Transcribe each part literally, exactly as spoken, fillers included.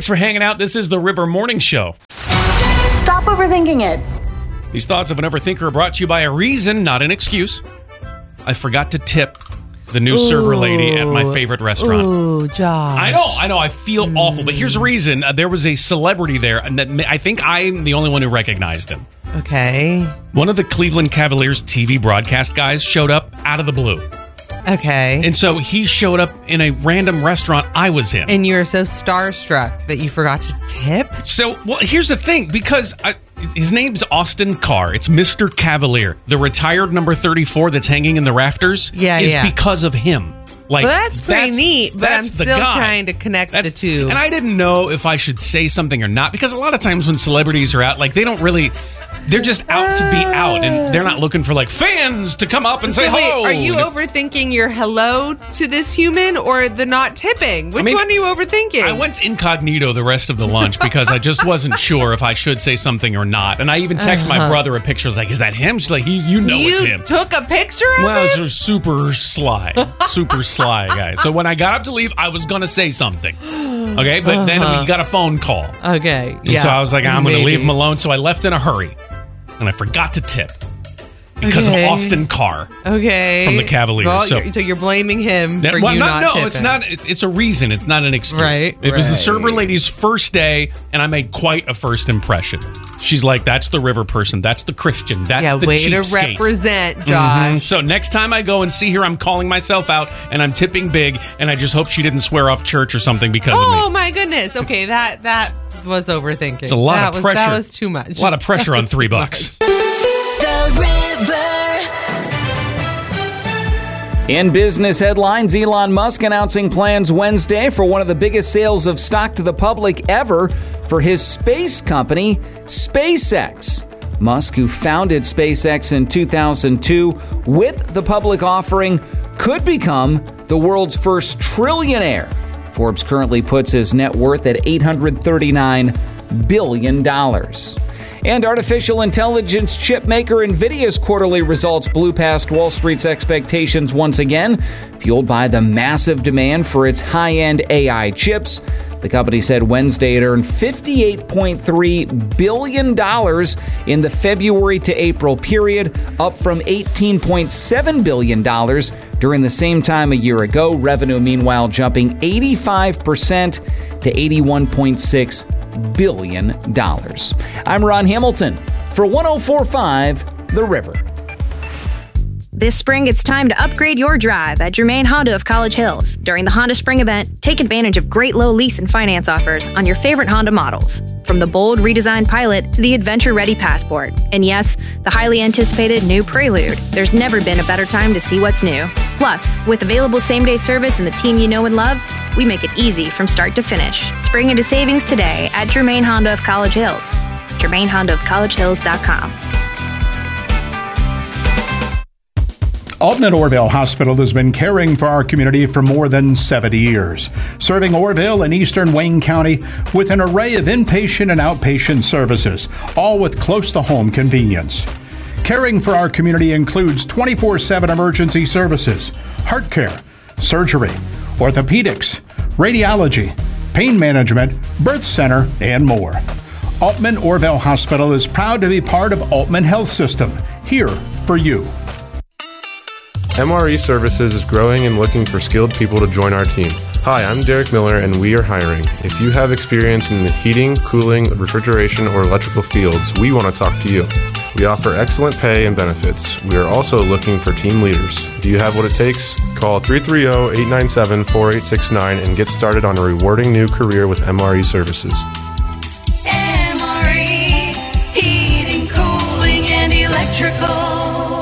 Thanks for hanging out. This is the River Morning Show. Stop overthinking it. These thoughts of an overthinker are brought to you by a reason, not an excuse. I forgot to tip the new Ooh. server lady at my favorite restaurant. Ooh, Josh. I know, I know. I feel mm. awful, but here's the reason. Uh, there was a celebrity there, and that I think I'm the only one who recognized him. Okay. One of the Cleveland Cavaliers T V broadcast guys showed up out of the blue. Okay. And so he showed up in a random restaurant I was in. And you were so starstruck that you forgot to tip? So, well, here's the thing. Because I, his name's Austin Carr. It's Mister Cavalier. The retired number thirty-four that's hanging in the rafters yeah, is yeah. because of him. Like, well, that's pretty that's, neat, but I'm still guy. trying to connect that's, the two. And I didn't know if I should say something or not, because a lot of times when celebrities are out, like, they don't really... They're just out to be out, and they're not looking for, like, fans to come up and so say wait, hello. Are you overthinking your hello to this human or the not tipping? Which I mean, one are you overthinking? I went incognito the rest of the lunch because I just wasn't sure if I should say something or not. And I even texted uh-huh. my brother a picture. I was like, is that him? She's like, you, you know you it's him. took a picture of well, him? Well, it's super sly. Super sly, guy. So when I got up to leave, I was going to say something. Okay? But uh-huh. then we got a phone call. Okay. And yeah. so I was like, I'm going to leave him alone. So I left in a hurry. And I forgot to tip because okay. of Austin Carr. Okay. From the Cavaliers. Well, so, you're, so you're blaming him that, for well, you no, not no, tipping. it's not. It's, it's a reason. It's not an excuse. Right. It was right. the server lady's first day, and I made quite a first impression. She's like, "That's the river person. That's the Christian. That's yeah, the way cheapskate." to represent, Josh. Mm-hmm. So next time I go and see her, I'm calling myself out, and I'm tipping big, and I just hope she didn't swear off church or something because oh, of me. Oh my goodness. Okay, that that was overthinking. It's a lot that of was, pressure. That was too much. A lot of pressure on three bucks. In business headlines, Elon Musk announcing plans Wednesday for one of the biggest sales of stock to the public ever for his space company, SpaceX. Musk, who founded SpaceX in two thousand two with the public offering, could become the world's first trillionaire. Forbes currently puts his net worth at eight hundred thirty-nine billion dollars. And artificial intelligence chip maker NVIDIA's quarterly results blew past Wall Street's expectations once again, fueled by the massive demand for its high-end A I chips. The company said Wednesday it earned fifty-eight point three billion dollars in the February to April period, up from eighteen point seven billion dollars during the same time a year ago. Revenue, meanwhile, jumping eighty-five percent to eighty-one point six billion dollars. I'm Ron Hamilton for one oh four point five The River. This spring, it's time to upgrade your drive at Germain Honda of College Hills. During the Honda Spring event, take advantage of great low lease and finance offers on your favorite Honda models. From the bold redesigned Pilot to the adventure-ready Passport. And yes, the highly anticipated new Prelude. There's never been a better time to see what's new. Plus, with available same-day service and the team you know and love, we make it easy from start to finish. Spring into savings today at Germain Honda of College Hills. Germain Honda of College Hills dot com. Altman Orville Hospital has been caring for our community for more than seventy years, serving Orville and eastern Wayne County with an array of inpatient and outpatient services, all with close-to-home convenience. Caring for our community includes twenty-four seven emergency services, heart care, surgery, orthopedics, radiology, pain management, birth center, and more. Altman Orville Hospital is proud to be part of Altman Health System, here for you. M R E Services is growing and looking for skilled people to join our team. Hi, I'm Derek Miller, and we are hiring. If you have experience in the heating, cooling, refrigeration, or electrical fields, we want to talk to you. We offer excellent pay and benefits. We are also looking for team leaders. Do you have what it takes? Call three three zero, eight nine seven, four eight six nine and get started on a rewarding new career with M R E Services. M R E, heating, cooling, and electrical.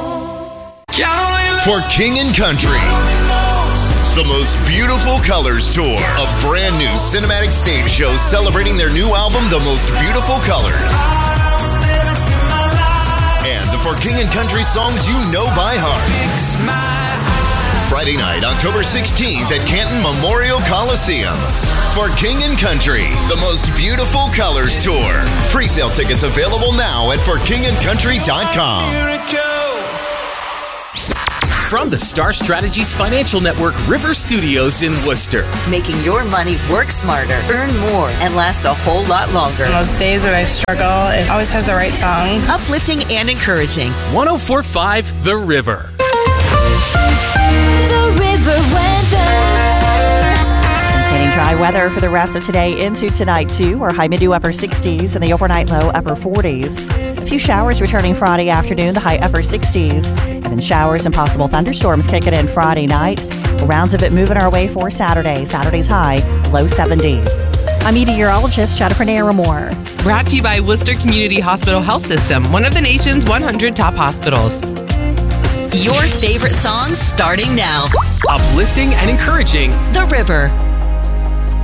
For King and Country, the most beautiful colors tour, a brand new cinematic stage show celebrating their new album, The Most Beautiful Colors. And the For King and Country songs you know by heart. Friday night, October sixteenth at Canton Memorial Coliseum. For King and Country, the Most Beautiful Colors tour. Pre-sale tickets available now at for king and country dot com. From the Star Strategies Financial Network River Studios in Worcester. Making your money work smarter, earn more, and last a whole lot longer. On those days when I struggle, it always has the right song. Uplifting and encouraging. one oh four point five The River. The River weather. Getting dry weather for the rest of today into tonight, too. Our high mid to upper sixties and the overnight low upper forties. A few showers returning Friday afternoon, the high upper sixties. And then showers and possible thunderstorms kicking in Friday night. Rounds of it moving our way for Saturday. Saturday's high, low seventies. I'm meteorologist Jennifer Naramore. Brought to you by Worcester Community Hospital Health System, one of the nation's one hundred top hospitals. Your favorite songs starting now. Uplifting and encouraging The River.